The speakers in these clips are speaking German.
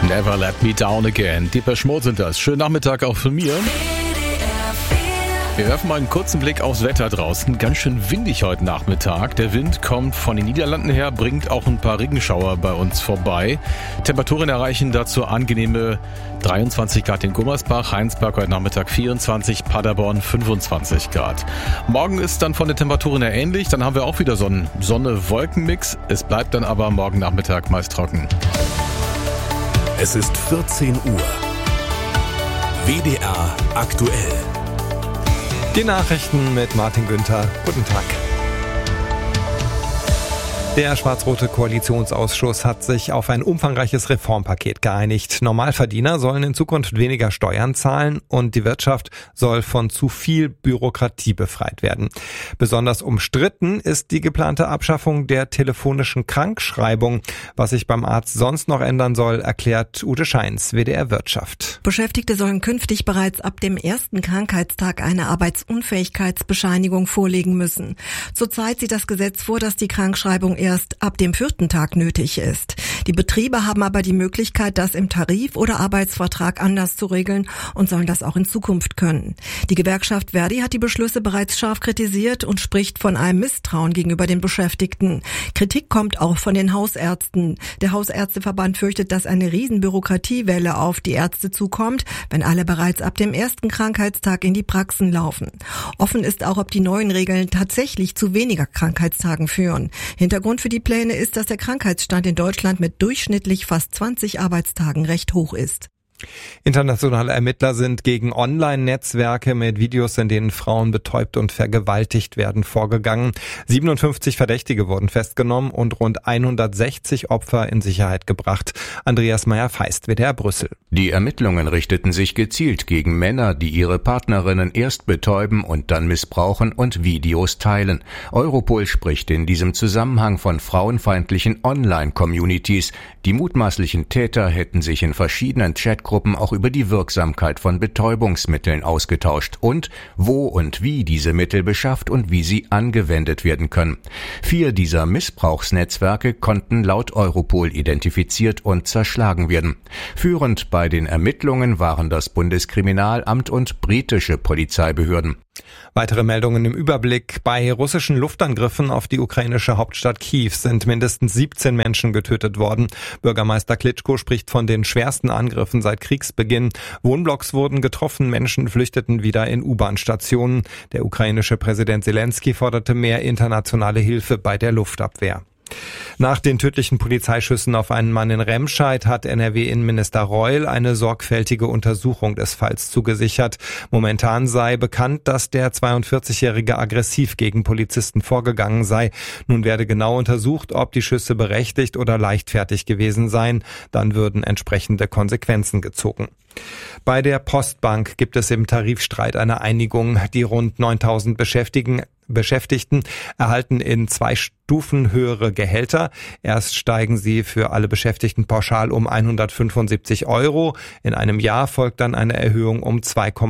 Never Let Me Down Again. Depeche Mode sind das. Schönen Nachmittag auch von mir. Wir werfen mal einen kurzen Blick aufs Wetter draußen. Ganz schön windig heute Nachmittag. Der Wind kommt von den Niederlanden her, bringt auch ein paar Regenschauer bei uns vorbei. Temperaturen erreichen dazu angenehme 23 Grad in Gummersbach, Heinsberg heute Nachmittag 24, Paderborn 25 Grad. Morgen ist dann von den Temperaturen her ähnlich. Dann haben wir auch wieder so einen Sonne-Wolken-Mix. Es bleibt dann aber morgen Nachmittag meist trocken. Es ist 14 Uhr. WDR aktuell. Die Nachrichten mit Martin Günther. Guten Tag. Der schwarz-rote Koalitionsausschuss hat sich auf ein umfangreiches Reformpaket geeinigt. Normalverdiener sollen in Zukunft weniger Steuern zahlen und die Wirtschaft soll von zu viel Bürokratie befreit werden. Besonders umstritten ist die geplante Abschaffung der telefonischen Krankschreibung. Was sich beim Arzt sonst noch ändern soll, erklärt Ute Scheins, WDR Wirtschaft. Beschäftigte sollen künftig bereits ab dem ersten Krankheitstag eine Arbeitsunfähigkeitsbescheinigung vorlegen müssen. Zurzeit sieht das Gesetz vor, dass die Krankschreibung erst ab dem 4. Tag nötig ist. Die Betriebe haben aber die Möglichkeit, das im Tarif oder Arbeitsvertrag anders zu regeln und sollen das auch in Zukunft können. Die Gewerkschaft Verdi hat die Beschlüsse bereits scharf kritisiert und spricht von einem Misstrauen gegenüber den Beschäftigten. Kritik kommt auch von den Hausärzten. Der Hausärzteverband fürchtet, dass eine Riesenbürokratiewelle auf die Ärzte zukommt, wenn alle bereits ab dem ersten Krankheitstag in die Praxen laufen. Offen ist auch, ob die neuen Regeln tatsächlich zu weniger Krankheitstagen führen. Hintergrund für die Pläne ist, dass der Krankheitsstand in Deutschland mit durchschnittlich fast 20 Arbeitstagen recht hoch ist. Internationale Ermittler sind gegen Online-Netzwerke mit Videos, in denen Frauen betäubt und vergewaltigt werden, vorgegangen. 57 Verdächtige wurden festgenommen und rund 160 Opfer in Sicherheit gebracht. Andreas Meyer-Feist, WDR Brüssel. Die Ermittlungen richteten sich gezielt gegen Männer, die ihre Partnerinnen erst betäuben und dann missbrauchen und Videos teilen. Europol spricht in diesem Zusammenhang von frauenfeindlichen Online-Communities. Die mutmaßlichen Täter hätten sich in verschiedenen Chatgruppen auch über die Wirksamkeit von Betäubungsmitteln ausgetauscht und wo und wie diese Mittel beschafft und wie sie angewendet werden können. 4 dieser Missbrauchsnetzwerke konnten laut Europol identifiziert und zerschlagen werden. Führend bei den Ermittlungen waren das Bundeskriminalamt und britische Polizeibehörden. Weitere Meldungen im Überblick. Bei russischen Luftangriffen auf die ukrainische Hauptstadt Kiew sind mindestens 17 Menschen getötet worden. Bürgermeister Klitschko spricht von den schwersten Angriffen seit Kriegsbeginn. Wohnblocks wurden getroffen, Menschen flüchteten wieder in U-Bahn-Stationen. Der ukrainische Präsident Zelensky forderte mehr internationale Hilfe bei der Luftabwehr. Nach den tödlichen Polizeischüssen auf einen Mann in Remscheid hat NRW-Innenminister Reul eine sorgfältige Untersuchung des Falls zugesichert. Momentan sei bekannt, dass der 42-Jährige aggressiv gegen Polizisten vorgegangen sei. Nun werde genau untersucht, ob die Schüsse berechtigt oder leichtfertig gewesen seien. Dann würden entsprechende Konsequenzen gezogen. Bei der Postbank gibt es im Tarifstreit eine Einigung. Die rund 9.000 Beschäftigten erhalten in 2 Stufen höhere Gehälter. Erst steigen sie für alle Beschäftigten pauschal um 175 €. In einem Jahr folgt dann eine Erhöhung um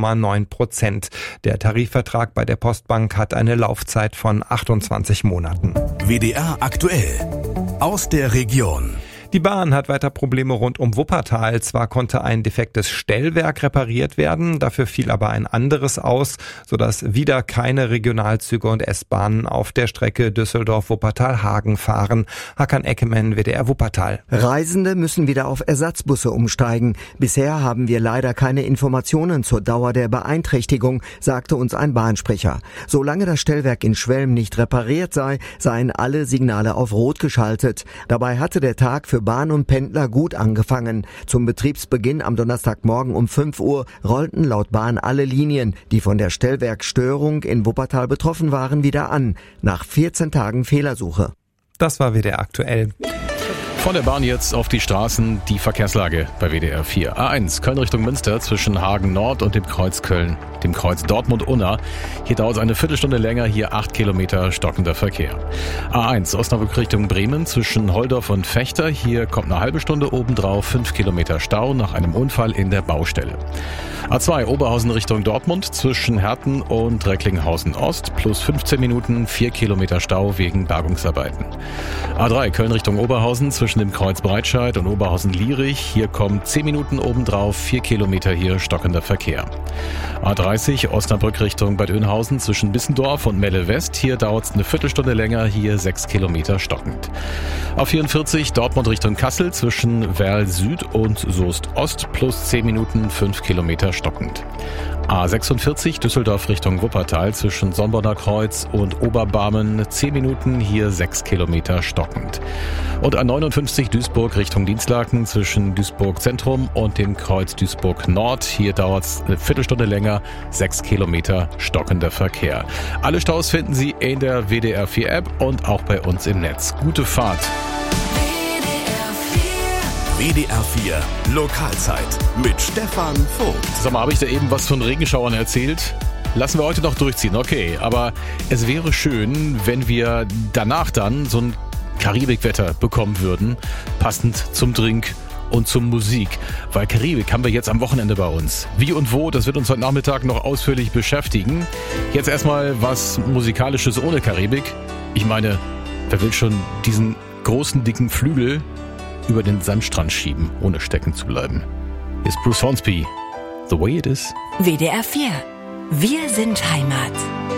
2,9%. Der Tarifvertrag bei der Postbank hat eine Laufzeit von 28 Monaten. WDR aktuell. Aus der Region. Die Bahn hat weiter Probleme rund um Wuppertal. Zwar konnte ein defektes Stellwerk repariert werden, dafür fiel aber ein anderes aus, sodass wieder keine Regionalzüge und S-Bahnen auf der Strecke Düsseldorf-Wuppertal-Hagen fahren. Hakan Eckemann, WDR Wuppertal. Reisende müssen wieder auf Ersatzbusse umsteigen. Bisher haben wir leider keine Informationen zur Dauer der Beeinträchtigung, sagte uns ein Bahnsprecher. Solange das Stellwerk in Schwelm nicht repariert sei, seien alle Signale auf Rot geschaltet. Dabei hatte der Tag für Bahn und Pendler gut angefangen. Zum Betriebsbeginn am Donnerstagmorgen um 5 Uhr rollten laut Bahn alle Linien, die von der Stellwerkstörung in Wuppertal betroffen waren, wieder an. Nach 14 Tagen Fehlersuche. Das war WDR aktuell. Von der Bahn jetzt auf die Straßen, die Verkehrslage bei WDR 4. A1 Köln Richtung Münster zwischen Hagen Nord und dem Kreuz Köln, dem Kreuz Dortmund-Unna. Hier dauert es eine Viertelstunde länger, hier 8 Kilometer stockender Verkehr. A1 Osnabrück Richtung Bremen zwischen Holdorf und Fechter. Hier kommt eine halbe Stunde obendrauf, 5 Kilometer Stau nach einem Unfall in der Baustelle. A2 Oberhausen Richtung Dortmund zwischen Herten und Recklinghausen Ost plus 15 Minuten, 4 Kilometer Stau wegen Bergungsarbeiten. A3 Köln Richtung Oberhausen zwischen zwischen dem Kreuz Breitscheid und Oberhausen-Lierich. Hier kommt 10 Minuten obendrauf, 4 Kilometer hier stockender Verkehr. A30 Osnabrück Richtung Bad Oeynhausen zwischen Bissendorf und Melle West. Hier dauert es eine Viertelstunde länger, hier 6 Kilometer stockend. A44 Dortmund Richtung Kassel zwischen Werl Süd und Soest Ost plus 10 Minuten, 5 Kilometer stockend. A46 Düsseldorf Richtung Wuppertal zwischen Sonnborner Kreuz und Oberbarmen 10 Minuten, hier 6 Kilometer stockend. Und A59 Duisburg Richtung Dienstlaken zwischen Duisburg Zentrum und dem Kreuz Duisburg Nord. Hier dauert es eine Viertelstunde länger, 6 Kilometer stockender Verkehr. Alle Staus finden Sie in der WDR 4 App und auch bei uns im Netz. Gute Fahrt! WDR 4 Lokalzeit mit Stefan Vogt. Sag mal, habe ich da eben was von Regenschauern erzählt? Lassen wir heute noch durchziehen, okay. Aber es wäre schön, wenn wir danach dann so ein Karibikwetter bekommen würden, passend zum Drink und zur Musik. Weil Karibik haben wir jetzt am Wochenende bei uns. Wie und wo, das wird uns heute Nachmittag noch ausführlich beschäftigen. Jetzt erstmal was Musikalisches ohne Karibik. Ich meine, wer will schon diesen großen, dicken Flügel über den Sandstrand schieben, ohne stecken zu bleiben? Hier ist Bruce Hornsby, The Way It Is. WDR 4. Wir sind Heimat.